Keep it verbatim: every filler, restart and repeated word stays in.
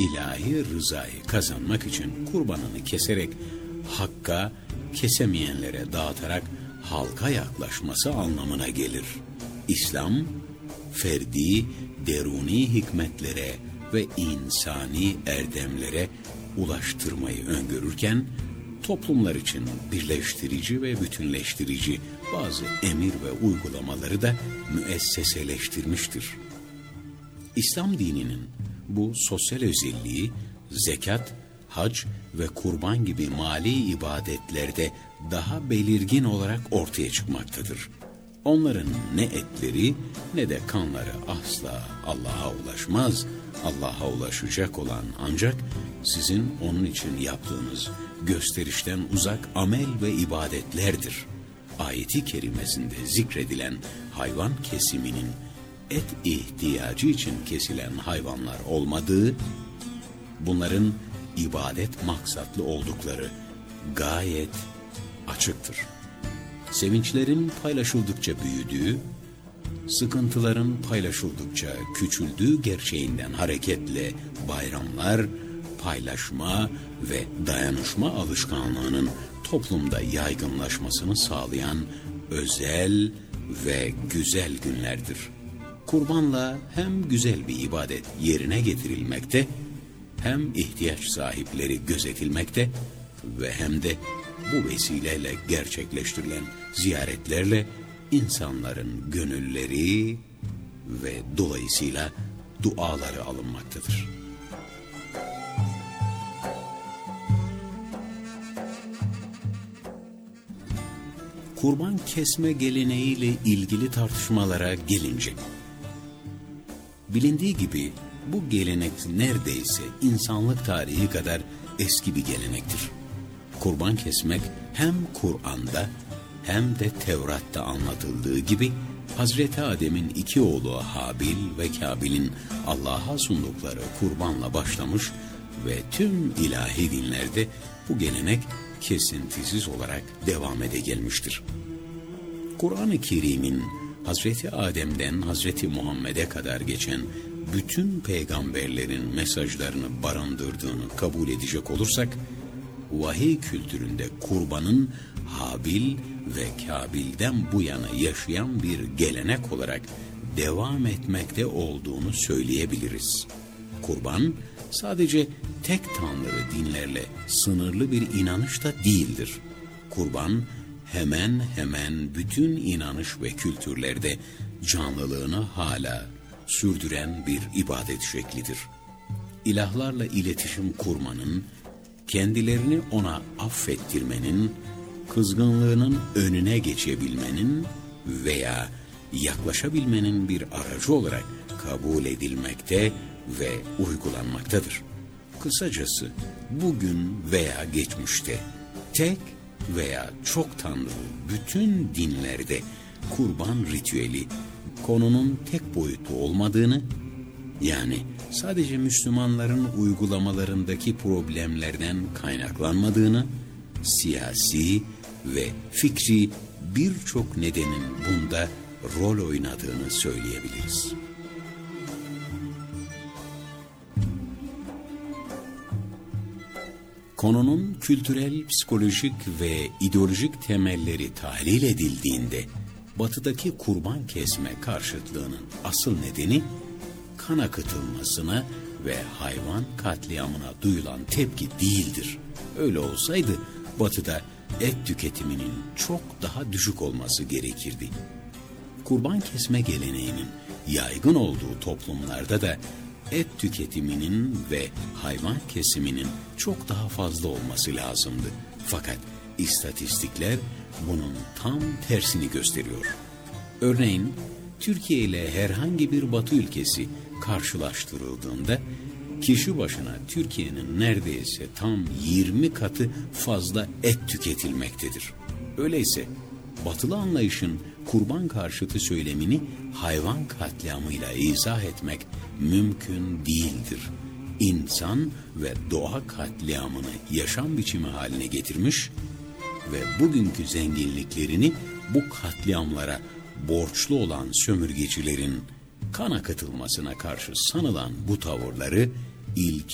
ilahi rızayı kazanmak için kurbanını keserek Hakk'a, kesemeyenlere dağıtarak halka yaklaşması anlamına gelir. İslam, ferdi, deruni hikmetlere ve insani erdemlere ulaştırmayı öngörürken, toplumlar için birleştirici ve bütünleştirici bazı emir ve uygulamaları da müesseseleştirmiştir. İslam dininin bu sosyal özelliği, zekat, hac ve kurban gibi mali ibadetlerde daha belirgin olarak ortaya çıkmaktadır. Onların ne etleri ne de kanları asla Allah'a ulaşmaz. Allah'a ulaşacak olan ancak sizin onun için yaptığınız gösterişten uzak amel ve ibadetlerdir. Ayeti kerimesinde zikredilen hayvan kesiminin et ihtiyacı için kesilen hayvanlar olmadığı, bunların ibadet maksatlı oldukları gayet açıktır. Sevinçlerin paylaşıldıkça büyüdüğü, sıkıntıların paylaşıldıkça küçüldüğü gerçeğinden hareketle bayramlar, paylaşma ve dayanışma alışkanlığının toplumda yaygınlaşmasını sağlayan özel ve güzel günlerdir. Kurbanla hem güzel bir ibadet yerine getirilmekte, hem ihtiyaç sahipleri gözetilmekte ve hem de bu vesileyle gerçekleştirilen ziyaretlerle insanların gönülleri ve dolayısıyla duaları alınmaktadır. Kurban kesme geleneğiyle ilgili tartışmalara gelince, bilindiği gibi bu gelenek neredeyse insanlık tarihi kadar eski bir gelenektir. Kurban kesmek hem Kur'an'da hem de Tevrat'ta anlatıldığı gibi Hazreti Adem'in iki oğlu Habil ve Kabil'in Allah'a sundukları kurbanla başlamış ve tüm ilahi dinlerde bu gelenek kesintisiz olarak devam ede gelmiştir. Kur'an-ı Kerim'in Hazreti Adem'den Hazreti Muhammed'e kadar geçen bütün peygamberlerin mesajlarını barındırdığını kabul edecek olursak, vahiy kültüründe kurbanın Habil ve Kabil'den bu yana yaşayan bir gelenek olarak devam etmekte olduğunu söyleyebiliriz. Kurban sadece tek tanrı dinlerle sınırlı bir inanış da değildir. Kurban hemen hemen bütün inanış ve kültürlerde canlılığını hala sürdüren bir ibadet şeklidir. İlahlarla iletişim kurmanın, kendilerini ona affettirmenin, kızgınlığının önüne geçebilmenin veya yaklaşabilmenin bir aracı olarak kabul edilmekte ve uygulanmaktadır. Kısacası bugün veya geçmişte tek veya çok tanrılı bütün dinlerde kurban ritüeli konunun tek boyutlu olmadığını, yani sadece Müslümanların uygulamalarındaki problemlerden kaynaklanmadığını, siyasi ve fikri birçok nedenin bunda rol oynadığını söyleyebiliriz. Konunun kültürel, psikolojik ve ideolojik temelleri tahlil edildiğinde, Batı'daki kurban kesme karşıtlığının asıl nedeni, kan akıtılmasına ve hayvan katliamına duyulan tepki değildir. Öyle olsaydı Batı'da et tüketiminin çok daha düşük olması gerekirdi. Kurban kesme geleneğinin yaygın olduğu toplumlarda da et tüketiminin ve hayvan kesiminin çok daha fazla olması lazımdı. Fakat istatistikler bunun tam tersini gösteriyor. Örneğin Türkiye ile herhangi bir Batı ülkesi karşılaştırıldığında kişi başına Türkiye'nin neredeyse tam yirmi katı fazla et tüketilmektedir. Öyleyse Batılı anlayışın kurban karşıtı söylemini hayvan katliamıyla izah etmek mümkün değildir. İnsan ve doğa katliamını yaşam biçimi haline getirmiş ve bugünkü zenginliklerini bu katliamlara borçlu olan sömürgecilerin kan akıtılmasına karşı sanılan bu tavırları ilk